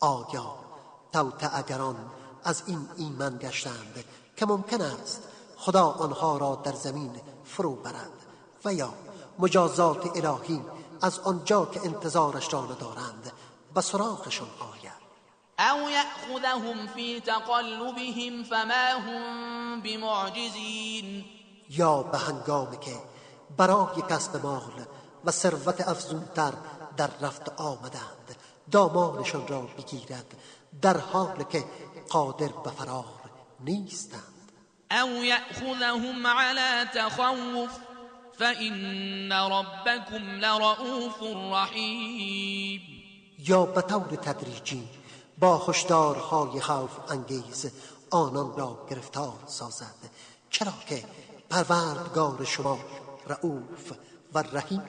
آیا توطئه‌گران از این ایمن گشتند که ممکن است خدا آنها را در زمین فرو برد و یا مجازات الهی از آنجا که انتظارش را ندارند به سراغشان آید. او یأخذهم فی تقلبهم فما هم بمعجزین، یا به هنگامی که برای کسب مال و ثروت افزونتر در رفت آمدند دامانشان را بگیرد در حالی که قادر به فرار نیستند. او یأخذهم علی تخوف فإن ربکم لرؤوف رحیم، یا به طور تدریجی با هشدارهای خوف انگیز آنان را گرفتار سازد، چرا که پروردگار شما رؤوف و رحیم